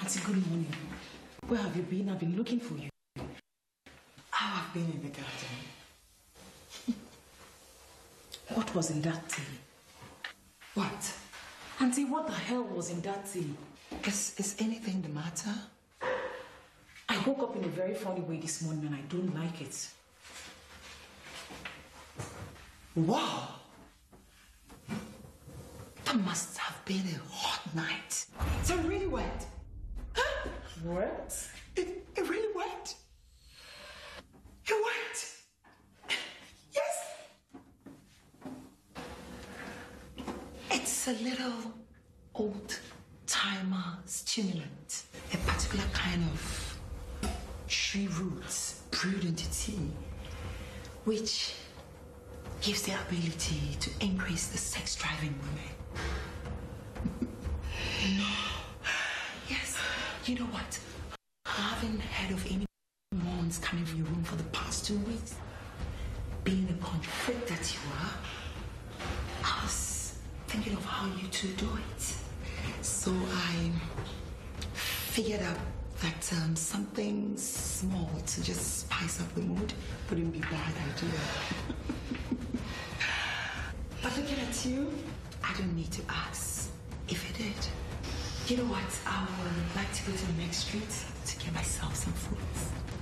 Auntie, good morning. Where have you been? I've been looking for you. I've been in the garden. What was in that tea? What? Auntie, what the hell was in that tea? Is anything the matter? I woke up in a very funny way this morning and I don't like it. Wow! That must have been a hot night. So it really wet. Huh? What? It really wet. It wet. Yes. It's a little old-timer stimulant. A particular kind of tree roots brewed into tea, which gives the ability to increase the sex drive in women. No. Yes. You know what? I haven't heard of any moms coming from your room for the past 2 weeks. Being the conflict that you are, I was thinking of how you two do it. So I figured out that something small to just spice up the mood wouldn't be a bad idea. But looking at you, I don't need to ask if it did. You know what? I would like to go to the next street to get myself some fruits.